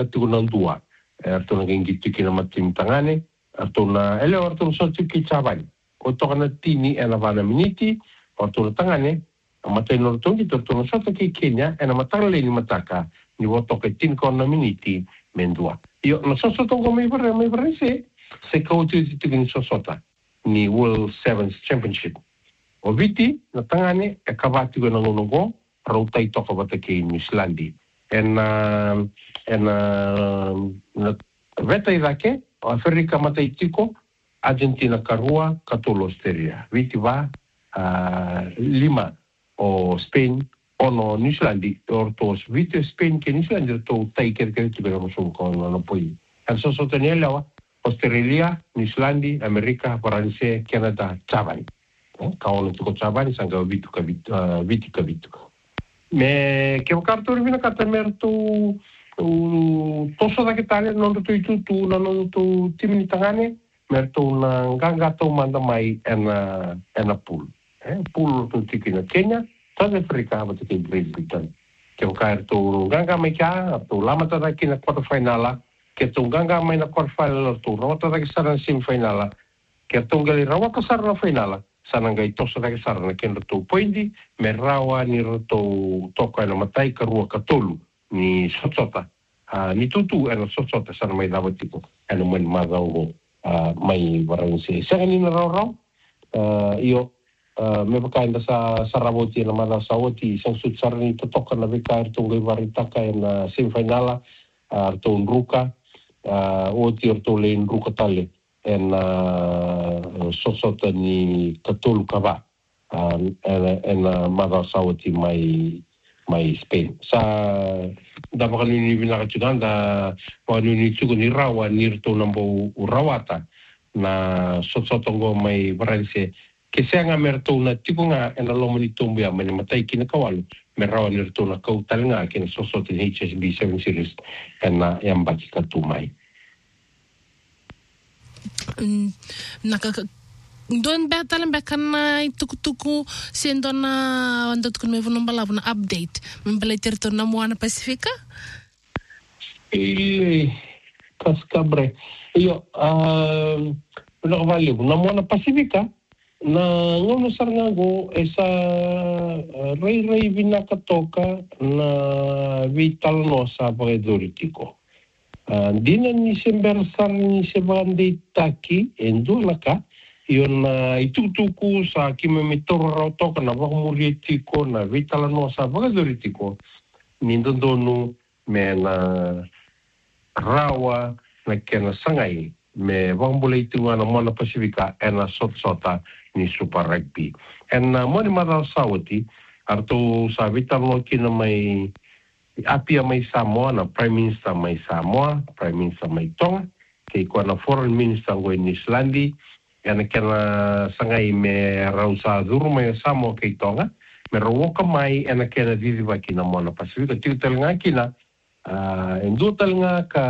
tukunang dua. Arto na gingit kina matim tangane, arto na arto so tuki chaban. Oto kana tini vana miniti, arto na tangane, matay no to gito to so tuki Kenya, matale ni mataka, ni woto ke tin kona miniti mendua. Io no so to ko mai se kautu tukin so sota ni World Sevens Championship. O viti na tangane kavati ko nangongo, rautai toko bata ke New Zealand. Veta idake, o Afrika matai tiko, Argentina karua, katolo Australia. Viti va 5 o Spain, ono New Zealand, ortos viti Spain ke New Zealand, to taiker ke tiko na musun ko na poi. Anso soteniela Australia, New Zealand, Amerika, France, Canada, Chaban. Kaolo tiko Chaban, sanga viti ka vitu. Me che ho carto rivina merto toso da che tale non tu itu non tu timini tangane merto una ganga to manda mai ena pool tu tikina Kenya South Africa ba te Great Britain che ho carto ganga mai ka to lama ta kina quarter finala che to ganga mai na quarter final to rota da che sarà sim finala che to ngali rawa ka sarà finala sanangai tosa da sarana ken to pointi me rawa ni roto toka na matai karua katolu ni sotsota ni tutu era sotsota sana mai dawa tipo ana men madao mai varanse sagani na rawa io me bakainda sa saravoti na mada sawoti sang sutsarni to toka na vikar to ngai varitaka na semifinala to ruka oti to len ruka tale sosota ni katolu kava mada sawati mai Spain sa da bakali ni vinaka chuganda panu ni chugo ni rawa ni to nambo urawata na sosota ngo mai varanse ke senga merto na tipunga lomo ni tumbia mani matai kina kawalu me rawa ni to na kautalnga kina sosota ni HSB 7 series yang baki katumai don betalan bekana tuku sendona andot kun me vono bala na update mbele territorio na moana Pacifica kaskabre io no vale na moana Pacifica na ngono sarngago esa rei vinaka toka na vital no sa pagedurtiko dina ni sembersar ni sebande taki endulaka yon itutuku sa kimemitoro toka na vamurietiko na vitalano sa vagadoritiko nindondonu me na rawa na kena sangai me vambuleitunga na mona Pacifica ena sotsota ni Super Rugby moni mada sawati arto sa vitalano kina mai apia mai Samoa na Prime Minister mai Samoa, Prime Minister mai Tonga, ke ko na Foreign Minister go New Zealand, yana kena sangai me rausa duru mai Samoa ke Tonga, me roka mai yana kena didi va kina mona Pacifica, tiu telnga kina, endu telnga ka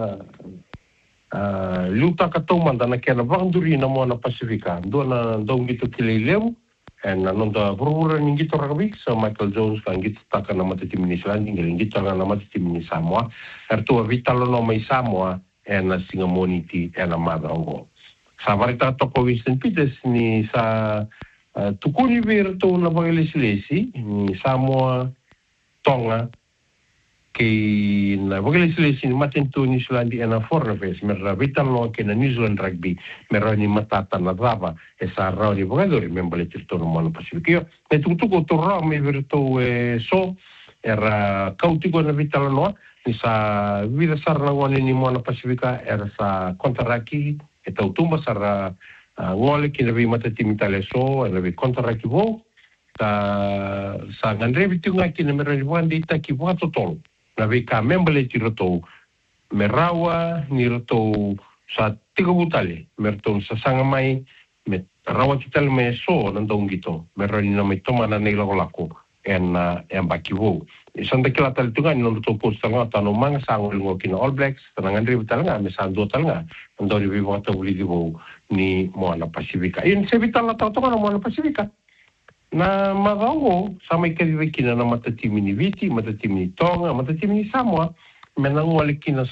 luta ka tomanda na kena vanduri na mona Pacifica, do na dongito kileleu, nonda burura ningito rugby sa Michael Jones kan ngito taka na matitim ni Zealand ngito na matitim ni Samoa erto vitalo no mai Samoa na singamoniti na madango sa varita to ko Winston Peters ni sa tukuni virto na bagelesi ni Samoa Tonga ke na bagelesi ni matento ni Zealand na foreign affairs merra vitalo ke na New Zealand rugby merra ni matata na dava esa rauni vogadori membale tirtono mono Pacifica e tutto torra mi virto so era cautico na vitala no ni sa vida sarna ngone ni mono Pacifica era sa kontraki e tautumba sara ngole ki na vi matati mitale so era vi kontraki vo sa ngandre vitunga ki na merani wandi ta ki vo totol na vi ka membale tirto merawa ni roto sa tiga butale merton sa sanga mai me rawa kital me so nandong gito merani na may toma na nilako en bakiwo isang dakila tal tunga non to posta nga tano mga sangol ngo kina All Blacks tanangan ri vital nga me sando tal nga ando ri vivo ta uli dibo ni moana Pacifica in se vital na to na moana Pacifica na magawo sa may kadiwekina na matatimini Viti matatimini Tonga matatimini Samoa menang wale kina